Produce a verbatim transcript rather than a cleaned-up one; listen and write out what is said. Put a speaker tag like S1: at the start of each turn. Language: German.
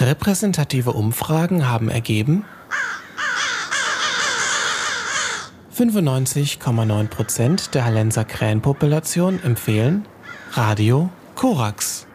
S1: Repräsentative Umfragen haben ergeben, fünfundneunzig Komma neun Prozent der Hallenser Krähenpopulation empfehlen Radio Korax.